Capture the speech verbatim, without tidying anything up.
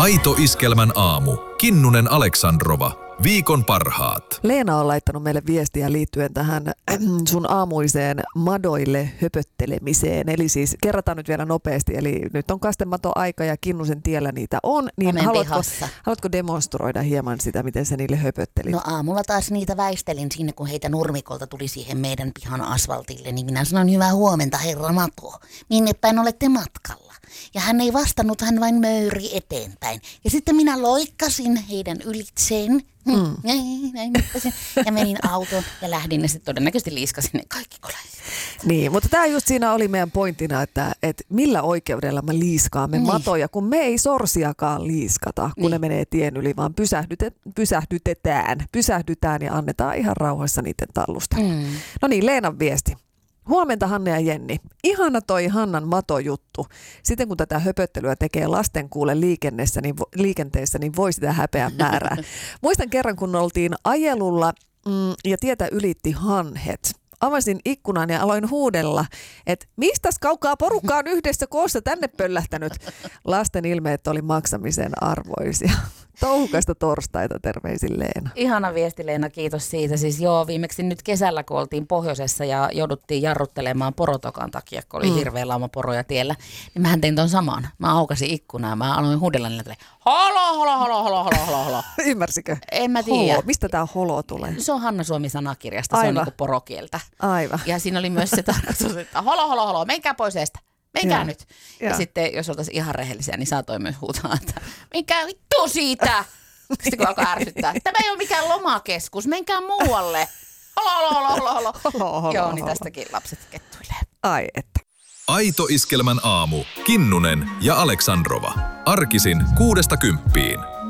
Aito Iskelmän aamu. Kinnunen Aleksandrova. Viikon parhaat. Leena on laittanut meille viestiä liittyen tähän sun aamuiseen madoille höpöttelemiseen. Eli siis kerrataan nyt vielä nopeasti. Eli nyt on kastemato-aika ja Kinnusen tiellä niitä on. Niin haluatko, haluatko demonstroida hieman sitä, miten sä niille höpöttelit? No aamulla taas niitä väistelin sinne, kun heitä nurmikolta tuli siihen meidän pihan asfaltille. Niin minä sanoin, hyvää huomenta herra Mato. Minne päin olette matkalla? Ja hän ei vastannut, hän vain möyri eteenpäin. Ja sitten minä loikkasin heidän ylitseen. Mm. Ja menin autoon ja lähdin ja sitten todennäköisesti liiskasin ne kaikki kolaiset. Niin, mutta tämä just siinä oli meidän pointtina, että, että millä oikeudella me liiskaamme niin. matoja, kun me ei sorsiakaan liiskata, kun niin. ne menee tien yli, vaan pysähdytet, pysähdytetään, pysähdytään ja annetaan ihan rauhassa niiden tallusta. Mm. No niin, Leenan viesti. Huomenta Hanne ja Jenni. Ihana toi Hannan matojuttu. Sitten kun tätä höpöttelyä tekee lastenkuulen liikenteessä, niin, liikenteessä, niin voi sitä häpeän määrää. Muistan kerran, kun oltiin ajelulla mm, ja tietä ylitti hanhet. Avasin ikkunan ja aloin huudella, että mistäs kaukaa porukka on yhdessä koossa tänne pöllähtänyt. Lasten ilmeet oli maksamisen arvoisia. Touhukasta torstaita, terveisin Leena. Ihana viesti Leena, kiitos siitä. Siis joo, viimeksi nyt kesällä, kun oltiin pohjoisessa ja jouduttiin jarruttelemaan porotokan takia, kun oli mm. hirveä lauma poroja tiellä, niin mähän tein ton saman. Mä aukasin ikkunaa ja mä aloin huudella niille, holo, holo, holo, holo, holo, holo, holo. Ymmärsikö? En mä tiedä. Holo. Mistä tää holo tulee? Se on Hanna Suomi-sanakirjasta, se on niinku porokieltä. Aivan. Ja siinä oli myös se tarkoitus, että holo, holo, holo, menkää pois eestä. Menkää ja. nyt. Ja. ja sitten, jos oltaisiin ihan rehellisiä, niin saatoi myös huutaa, että menkää vittu siitä. Sitten kun alkaa ärsyttää, tämä ei ole mikään lomakeskus, menkää muualle. Holo, holo, holo, holo, holo. Joo, niin tästäkin lapset kettuilee. Ai että. Aito Iskelmän aamu. Kinnunen ja Aleksandrova. Arkisin kuudesta kymppiin.